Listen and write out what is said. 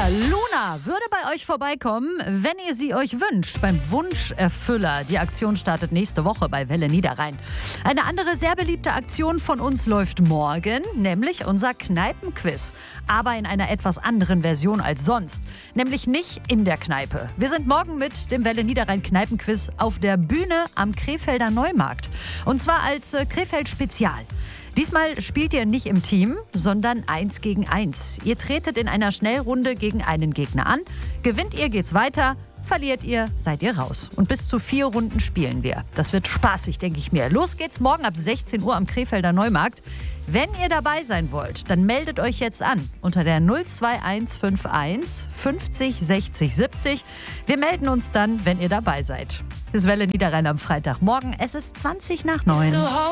Luna würde bei euch vorbeikommen, wenn ihr sie euch wünscht, beim Wunscherfüller. Die Aktion startet nächste Woche bei Welle Niederrhein. Eine andere sehr beliebte Aktion von uns läuft morgen, nämlich unser Kneipenquiz. Aber in einer etwas anderen Version als sonst, nämlich nicht in der Kneipe. Wir sind morgen mit dem Welle Niederrhein Kneipenquiz auf der Bühne am Krefelder Neumarkt. Und zwar als Krefeld-Spezial. Diesmal spielt ihr nicht im Team, sondern 1 gegen 1. Ihr tretet in einer Schnellrunde gegen einen Gegner an. Gewinnt ihr, geht's weiter. Verliert ihr, seid ihr raus. Und bis zu 4 Runden spielen wir. Das wird spaßig, denke ich mir. Los geht's morgen ab 16 Uhr am Krefelder Neumarkt. Wenn ihr dabei sein wollt, dann meldet euch jetzt an unter der 02151 50 60 70. Wir melden uns dann, wenn ihr dabei seid. Das ist Welle Niederrhein am Freitagmorgen. Es ist 20 nach 9.